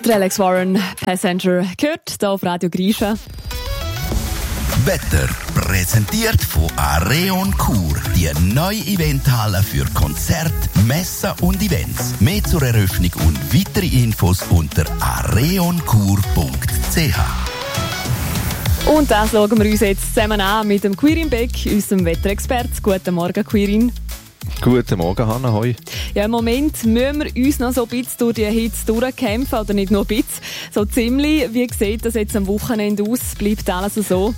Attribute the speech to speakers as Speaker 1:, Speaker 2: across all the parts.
Speaker 1: Der Alex Warren, Passenger, gehört hier auf Radio Grisha.
Speaker 2: Wetter präsentiert von Areon Chur, die neue Eventhalle für Konzerte, Messen und Events. Mehr zur Eröffnung und weitere Infos unter areonchur.ch.
Speaker 1: Und das schauen wir uns jetzt zusammen an mit dem Quirin Beck, unserem Wetterexperten. Guten Morgen, Quirin.
Speaker 3: Guten Morgen, Hanna, hoi.
Speaker 1: Ja, im Moment müssen wir uns noch so ein bisschen durch die Hitze durchkämpfen, oder nicht nur ein bisschen, so ziemlich. Wie sieht das jetzt am Wochenende aus? Bleibt alles so?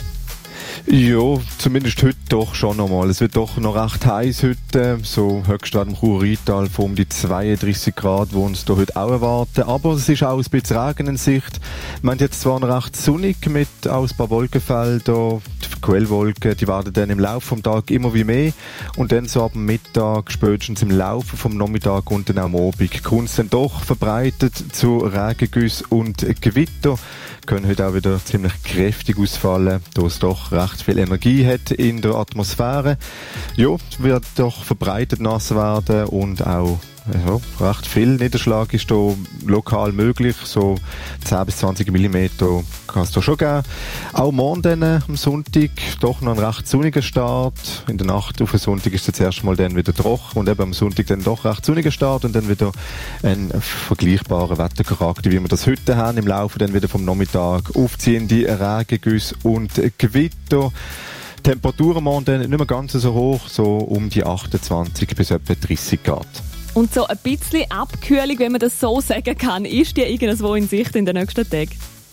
Speaker 3: Ja, zumindest heute doch schon nochmal. Es wird doch noch recht heiß heute, so Höchstwert im Chur-Rheintal von um die 32 Grad, die uns da heute auch erwarten. Aber es ist auch ein bisschen Regen in Sicht. Wir haben jetzt zwar noch recht sonnig mit auch ein paar Wolkenfeldern, die Quellwolken, die werden dann im Laufe des Tages immer wie mehr. Und dann so ab dem Mittag, spätestens im Laufe vom Nachmittag und dann auch am Abend, kommt es dann doch verbreitet zu Regengüssen und Gewitter. Können heute auch wieder ziemlich kräftig ausfallen, da es doch recht viel Energie hat in der Atmosphäre. Ja, wird doch verbreitet nass werden und auch recht viel Niederschlag ist da lokal möglich. So 10 bis 20 mm kann es da schon geben. Auch morgen dann, am Sonntag doch noch ein recht sonniger Start. In der Nacht auf den Sonntag ist es das erste Mal dann wieder trocken und eben am Sonntag dann doch recht sonniger Start und dann wieder ein vergleichbarer Wettercharakter, wie wir das heute haben. Im Laufe dann wieder vom Nachmittag aufziehende Regengüsse und Gewitter. Temperaturen morgen dann nicht mehr ganz so hoch, so um die 28 bis etwa 30 Grad.
Speaker 1: Und so ein bisschen Abkühlung, wenn man das so sagen kann, ist die irgendwo in Sicht in den nächsten Tagen?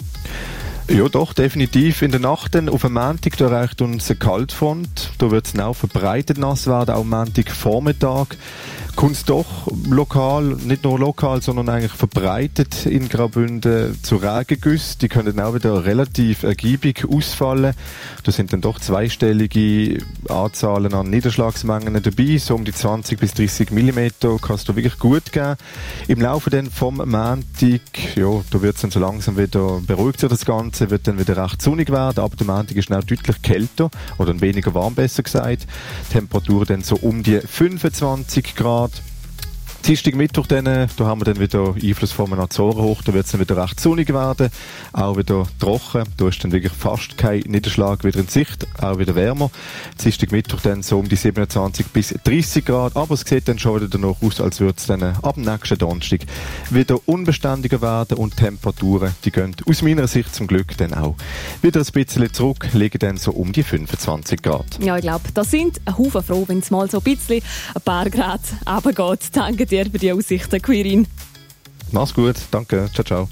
Speaker 3: Ja, doch, definitiv. In der Nacht dann auf dem Montag, da erreicht uns eine Kaltfront. Da wird es auch verbreitet nass werden, auch am Montagvormittag. Kommt es doch lokal, nicht nur lokal, sondern eigentlich verbreitet in Graubünden zu Regengüssen. Die können auch wieder relativ ergiebig ausfallen. Da sind dann doch zweistellige Anzahlen an Niederschlagsmengen dabei. So um die 20 bis 30 mm kann es da wirklich gut geben. Im Laufe dann vom Montag, ja, da wird es dann so langsam wieder, beruhigt sich das Ganze, wird dann wieder recht sonnig werden, aber der Montag ist auch deutlich kälter oder weniger warm, besser gesagt. Temperatur dann so um die 25 Grad. Dienstag, Mittwoch dann, da haben wir dann wieder Einfluss vom Azoren hoch, da wird es dann wieder recht sonnig werden, auch wieder trocken, da ist dann wirklich fast kein Niederschlag wieder in Sicht, auch wieder wärmer. Dienstag, Mittwoch dann so um die 27 bis 30 Grad, aber es sieht dann schon wieder danach aus, als würde es dann ab dem nächsten Donnerstag wieder unbeständiger werden und Temperaturen, die gehen aus meiner Sicht zum Glück dann auch wieder ein bisschen zurück, liegen dann so um die 25 Grad.
Speaker 1: Ja, ich glaube, da sind ein Haufen froh, wenn es mal so ein bisschen ein paar Grad runtergeht. Danke dir für die Aussichten, Quirin.
Speaker 3: Mach's gut, danke, ciao, ciao.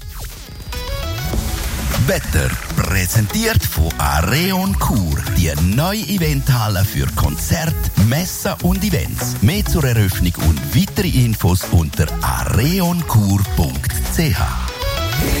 Speaker 2: Wetter präsentiert von Areon Chur, die neue Eventhalle für Konzerte, Messen und Events. Mehr zur Eröffnung und weitere Infos unter areonchur.ch.